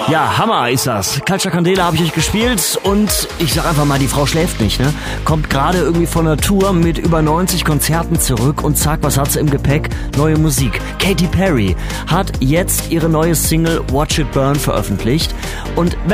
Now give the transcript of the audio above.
Ja, Hammer ist das. Culture Candela habe ich euch gespielt und ich sag einfach mal, die Frau schläft nicht, ne? Kommt gerade irgendwie von einer Tour mit über 90 Konzerten zurück und zack, was hat sie im Gepäck? Neue Musik. Katy Perry hat jetzt ihre neue Single Watch It Burn veröffentlicht und